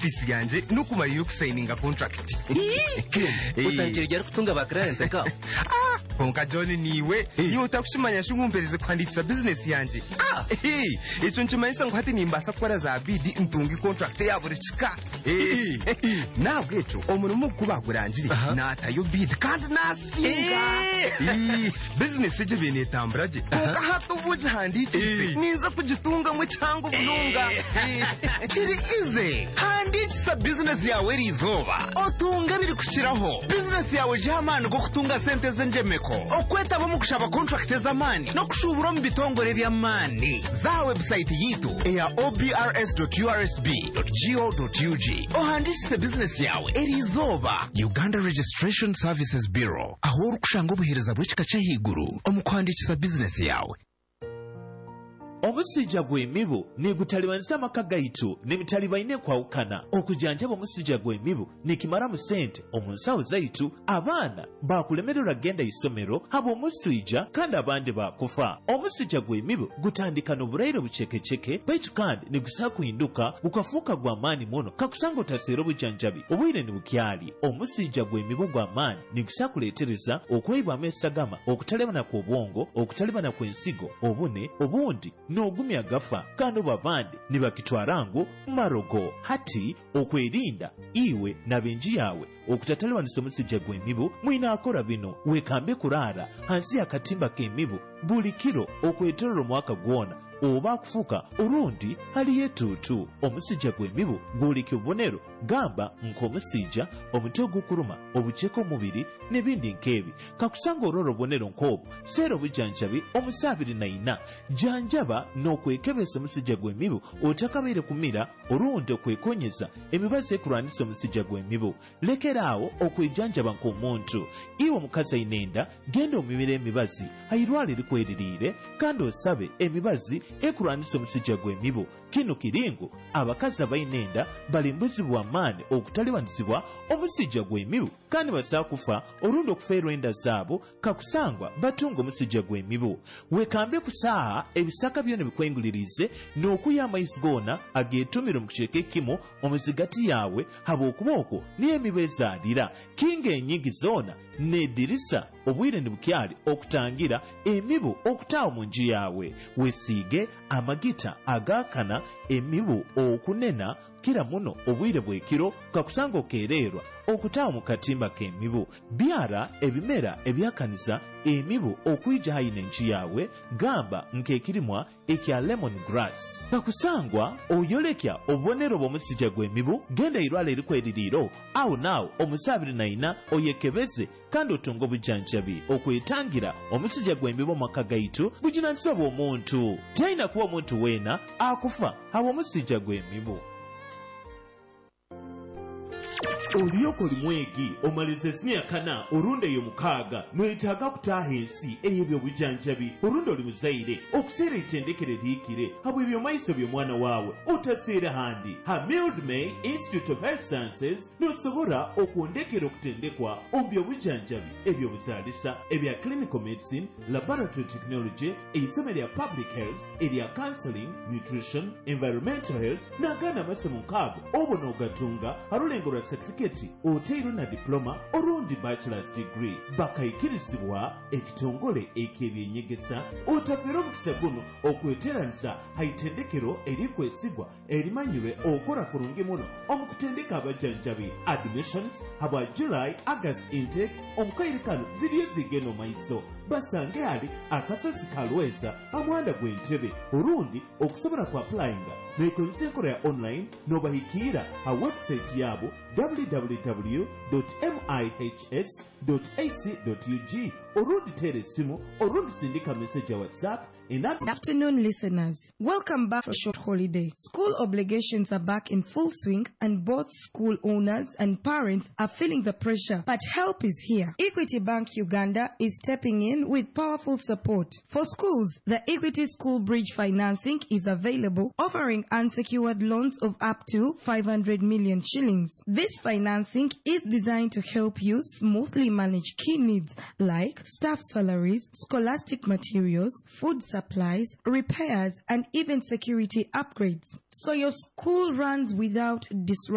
office yanje no kumarira kusigninga contract. Utangiye kutunga ba client ka. Konka John niwe utakushimanya shungumpereze kwanditsa business yanje. Ico nchimanisa ngo hati nimbasa kwara za bidi ntungi contract yabo ricika. Nabwo eco umuntu mukubagurangiri natayo bid kandi nasinga. Business je bene tambraje. Konka hato vuja handikise niza kujitunga mwe changu bununga. Chiri ize handikisa business yawe rizoba otunga biri kushiraho business yawe jamani go kutunga sente zenjemeko okweta bo mukushaba contract zamani no kushubura mu bitongore bya mani za website yitu ya obrs.ursb.go.ug ohandikise business yawe erizoba Uganda Registration Services Bureau aho urukushanga ubuhereza bw'ikika cy'ehiguru omukwandikisa business yawe. Omusija gw'emibu negutalibanisa amaka gaitu nemitalibaine kwawukana okujanjaba omusija gw'emibu nekimara mu sente omunsawo zaitu abaana bakulemererwa genda isomero haba omusija kandi abandi bakufa. Omusija gw'emibu gutandika n'obulaire bucekeceke baitu kandi negusaba kuhinduka bukafuuka gw'amaani muno kakusanga otaseera obujanjabi obwire ne bukyali. Omusija gw'emibu gw'amaani negusaba kuleetereza okweyibwamu esagama okutalebana kw'obwongo okutalebana kw'ensigo obune obundi n'ogumya gafa kandi babandi nibakitwarangu marogo hati okwerinda iwe na benji yawe okutataliwanisa omusija gw'emibu mwina akora bino wekambe kurara hansi y'akatimba k'emibu buli kiro okwetolera omwaka gwona oba kufuka urundi haliyo tutu. Omusija gw'emibu gwoleka obubonero gamba nk'omusija omutwe ogukuruma obuceko omubiri n'ebindi nk'ebi kakusanga orora obubonero nk'obwo seera obujanjabi omusabiri naina janjaba n'okwekebesa omusija gw'emibu otakabaire kumira orundi okwekonyeza emibazi ekulwanisa omusija gw'emibu. Lekeraawo okwejanjaba nk'omuntu iwe omukazi ainenda genda omibira emibazi airwale likweririire kandi osabe emibazi ekulwanisa omusija gw'emibu. Kino kiringo abakazi abainenda balimbuzibwa amaani okutaliwanisibwa omusija gw'emibu kandi basaa kufa olundi okufeerwa enda zaabo kakusangwa batunga omusija gw'emibu. Wekambe kusaaha ebisaka byona bikwengulirize n'okuya amaizi goona ageetumire mu kicweka ekimu omuzigati yawe haba okuba okwo niyo emibu ezaalira kinga enyingi zoona n'edirisa obwire ne bukyali okutangira emibu okutaawo mu nju yawe. Wesiige amagita agaakana emibu okunena kira muno obwire bw'ekiro kakusanga okeererwa okutaawo mu katimba k'emibu. Byara ebimera ebyakaniza emibu okuyija hayina enju yawe gamba nk'ekirimwa ekya lemon grass kakusangwa oyolekya obubonero bw'omusija gw'emibu genda irwala erikweririiro awo naawo omusabiri naina oyekebeze kandi otunga obujanjabi okwetangira omusija gw'emibu maka gaitu bujinanisa bw'omuntu talina kuba omuntu weena akufa haba omusija gw'emibu. Oliyoko limwegi omaliza emyaka 4 orundi eyo 6 nwetaaga kutaaha ensi ey'ebyo obujanjabi orundi oli muzaire okuseera ettendekero liikire habwe ebyo maiso by'omwana waawe otaseera handi ha Mildmay Institute of Health Sciences nosobola okwondekera okutendekwa omu byobujanjabi ebyobuzaalisa ebya clinical medicine, laboratory technology, eisomo lya public health, erya counseling, nutrition, environmental health n'agaana amasomo 6 obona ogatunga halulengo lwa certificate oteiro na diploma orundi bachelor's degree bakayikirizibwa ekitongole ek'ebyenyegesa otafera omukisa guno okweteranisa haitendekero erikwesigwa erimanyirwe okora kurungi muno omukutendeka abajanjabi. Admissions habwa July August intake omukaire kano ziriyo zigeno maiso basange ali akasozi kalweza amwanda gw'entebe orundi okusobola ku applyinga nekozesa enkola ya online n'obahikira ha website yabo www.mihs.ac.ug orundi tera essimu orundi sindika message ya WhatsApp. Good afternoon, listeners. Welcome back for a short holiday. School obligations are back in full swing and both school owners and parents are feeling the pressure, but help is here. Equity Bank Uganda is stepping in with powerful support. For schools, the Equity School Bridge financing is available, offering unsecured loans of up to 500 million shillings. This financing is designed to help you smoothly manage key needs like staff salaries, scholastic materials, food supplies, repairs, and even security upgrades, so your school runs without disruption.